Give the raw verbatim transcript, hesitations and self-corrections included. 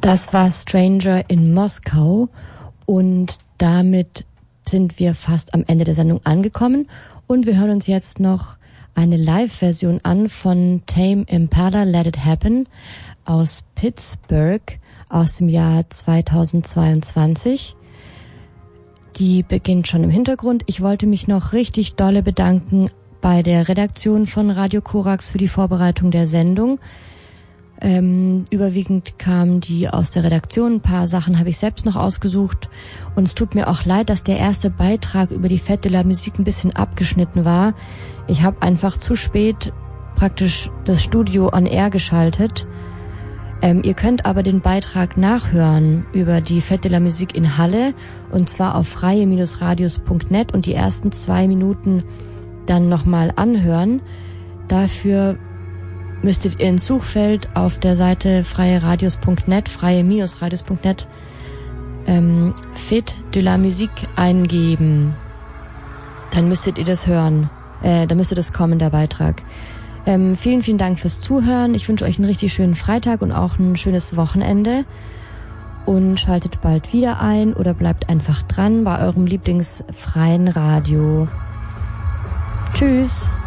Das war Stranger in Moskau und damit sind wir fast am Ende der Sendung angekommen und wir hören uns jetzt noch eine Live-Version an von Tame Impala Let It Happen aus Pittsburgh aus dem Jahr zweitausendzweiundzwanzig. Die beginnt schon im Hintergrund. Ich wollte mich noch richtig dolle bedanken bei der Redaktion von Radio Korax für die Vorbereitung der Sendung. Ähm, überwiegend kamen die aus der Redaktion. Ein paar Sachen habe ich selbst noch ausgesucht. Und es tut mir auch leid, dass der erste Beitrag über die Fête de la Musique ein bisschen abgeschnitten war. Ich habe einfach zu spät praktisch das Studio on Air geschaltet. Ähm, ihr könnt aber den Beitrag nachhören über die Fête de la Musique in Halle. Und zwar auf freie Radios punkt net und die ersten zwei Minuten dann nochmal anhören. Dafür müsstet ihr ins Suchfeld auf der Seite freie Radios punkt net, freie Radios punkt net, ähm, Fête de la Musique eingeben. Dann müsstet ihr das hören. Äh, dann müsste das kommen, der Beitrag. Ähm, vielen, vielen Dank fürs Zuhören. Ich wünsche euch einen richtig schönen Freitag und auch ein schönes Wochenende. Und schaltet bald wieder ein oder bleibt einfach dran bei eurem lieblingsfreien Radio. Tschüss.